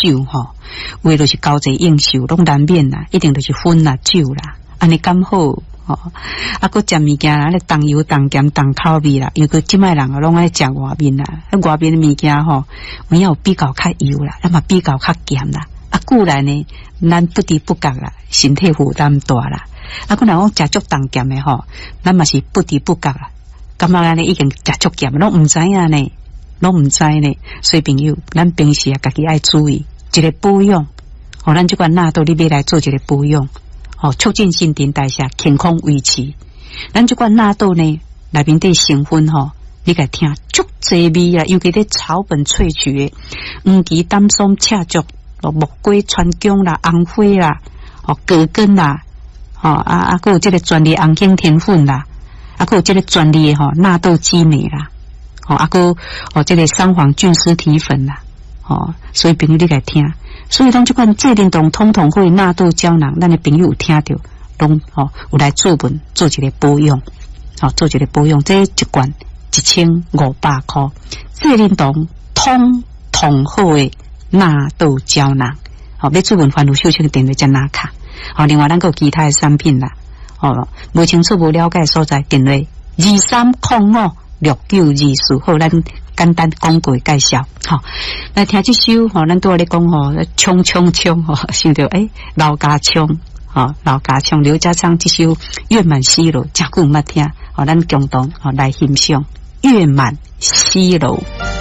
酒吼，为就是交际应酬拢难免啦，一定就是薰啦酒啦，安尼刚好吼，啊，佮食物件啦，咧重油重咸重口味啦，又佮即摆人拢爱食外面啦，外面的物件吼，有比较较油啦，嘛比较较咸啦，啊，固然呢，咱不知不觉啦，身体负担大啦，啊，佮人讲食足重咸的吼，咱嘛是不知不觉啦，感觉咱已经食足咸，拢毋知影呢。拢毋知呢，所以朋友，咱平时啊，家己爱注意一个保养，咱即款纳豆你要来做一个保养，促进新陈代谢，健康维持。咱即款纳豆呢，内面的成分你甲听足济味啦，尤其咧草本萃取的黄芪、丹松、赤竹、木瓜、川芎啦、红花啦、葛根啦，还有这个专利红景天粉啦，还有这个专利的纳豆激酶啦。这个三黄菌丝体粉啦，所以朋友你来听，所以当这款这灵动通通会纳豆胶囊，咱的朋友有听到，拢有来做文做一个保养，做一个保养，这一罐1500块，这灵动通好的纳豆胶囊，要做文欢有小请电话再拿卡，另外咱还有其他的产品啦，无清楚无了解所在电话23056924，好，咱简单讲过介绍，来听这首，咱拄仔咧讲冲冲冲，想到老家冲，老家冲刘家昌这首月满西楼，真久毋捌听，咱共同来欣赏月满西楼。